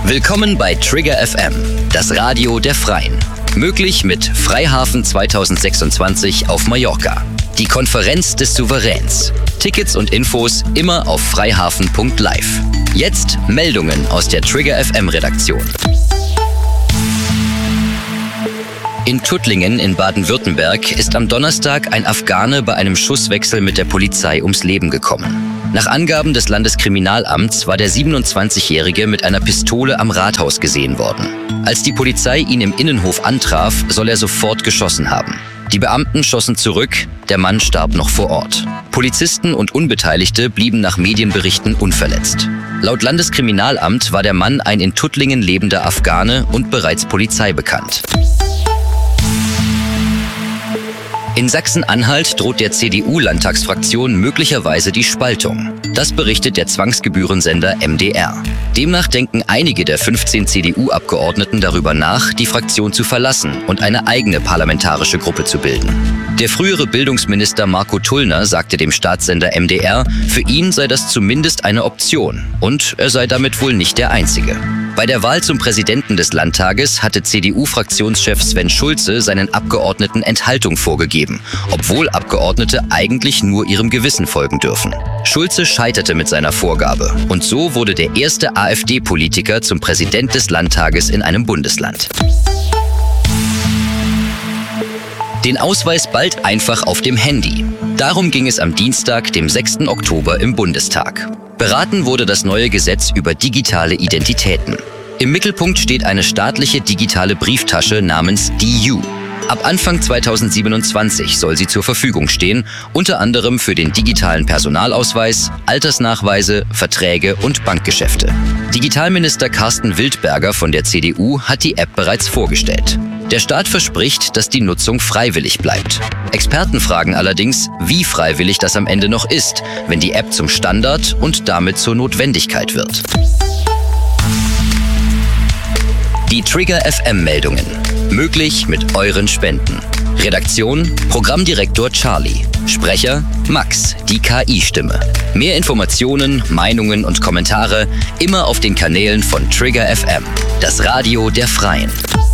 Willkommen bei Trigger FM, das Radio der Freien. Möglich mit Freihafen 2026 auf Mallorca. Die Konferenz des Souveräns. Tickets und Infos immer auf freihafen.live. Jetzt Meldungen aus der Trigger FM Redaktion. In Tuttlingen in Baden-Württemberg ist am Donnerstag ein Afghane bei einem Schusswechsel mit der Polizei ums Leben gekommen. Nach Angaben des Landeskriminalamts war der 27-Jährige mit einer Pistole am Rathaus gesehen worden. Als die Polizei ihn im Innenhof antraf, soll er sofort geschossen haben. Die Beamten schossen zurück, der Mann starb noch vor Ort. Polizisten und Unbeteiligte blieben nach Medienberichten unverletzt. Laut Landeskriminalamt war der Mann ein in Tuttlingen lebender Afghane und bereits Polizei bekannt. In Sachsen-Anhalt droht der CDU-Landtagsfraktion möglicherweise die Spaltung. Das berichtet der Zwangsgebührensender MDR. Demnach denken einige der 15 CDU-Abgeordneten darüber nach, die Fraktion zu verlassen und eine eigene parlamentarische Gruppe zu bilden. Der frühere Bildungsminister Marco Tullner sagte dem Staatssender MDR, für ihn sei das zumindest eine Option und er sei damit wohl nicht der Einzige. Bei der Wahl zum Präsidenten des Landtages hatte CDU-Fraktionschef Sven Schulze seinen Abgeordneten Enthaltung vorgegeben, obwohl Abgeordnete eigentlich nur ihrem Gewissen folgen dürfen. Schulze scheiterte mit seiner Vorgabe und so wurde der erste AfD-Politiker zum Präsident des Landtages in einem Bundesland. Den Ausweis bald einfach auf dem Handy. Darum ging es am Dienstag, dem 6. Oktober im Bundestag. Beraten wurde das neue Gesetz über digitale Identitäten. Im Mittelpunkt steht eine staatliche digitale Brieftasche namens DIU. Ab Anfang 2027 soll sie zur Verfügung stehen, unter anderem für den digitalen Personalausweis, Altersnachweise, Verträge und Bankgeschäfte. Digitalminister Carsten Wildberger von der CDU hat die App bereits vorgestellt. Der Staat verspricht, dass die Nutzung freiwillig bleibt. Experten fragen allerdings, wie freiwillig das am Ende noch ist, wenn die App zum Standard und damit zur Notwendigkeit wird. Die Trigger FM-Meldungen. Möglich mit euren Spenden. Redaktion: Programmdirektor Charlie. Sprecher: Max, die KI-Stimme. Mehr Informationen, Meinungen und Kommentare immer auf den Kanälen von Trigger FM, das Radio der Freien.